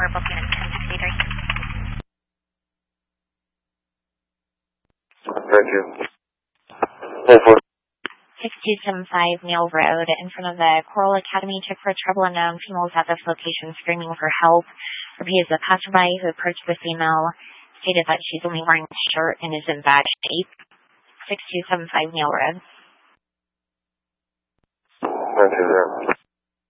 for booking at 1063. Thank you. Oh, for 6275 Neil Road in front of the Coral Academy. Check for trouble unknown. Females at this location screaming for help. Repeat, a passerby who approached the female stated that she's only wearing a shirt and is in bad shape. 6275 Neil Road. thank you.